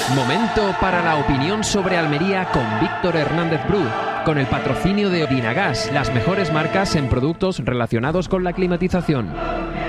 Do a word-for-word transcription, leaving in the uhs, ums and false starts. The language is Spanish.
Momento para la opinión sobre Almería con Víctor Hernández Bru, con el patrocinio de Odinagas, las mejores marcas en productos relacionados con la climatización.